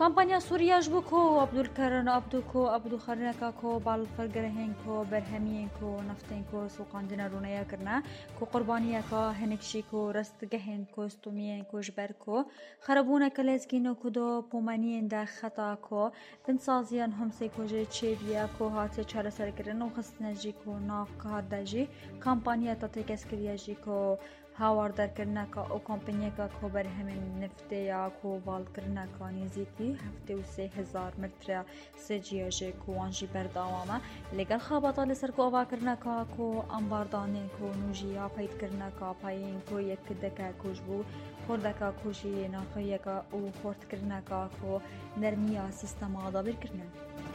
کامپانیا سووریا ji bo ku Abdulkerim Abdulxaliqê ku balfirgirehên ku berhemiyên ku neftên ku soqandina rûneya kirine ku qurbaniyeka hinek jî ku rastgehên kostûmiyên ku ji ber ku xerabûneke lezgîn û ku di pomeniyên de xeta ku binsaziyan Homsê ku ji çêbiya ku hatiye çareserkirin û xistina jî ku nav kar de jî kampanya te têkeskiriya jî ku hawardarkirineka û kampanyeka ku berhemên neftê ya ku valkirineka nêzîkî 73,000 metre sêciya jê ku wan jî berdewam e lêgel xebata li ser ku avakirineka ku ambardanên ku nû jî ya peydkirineka payên ku yekdike ku ji bo xwedeka ku jî naxiyeka û xortkirineka ku nermiya sîstema dabîrkirine.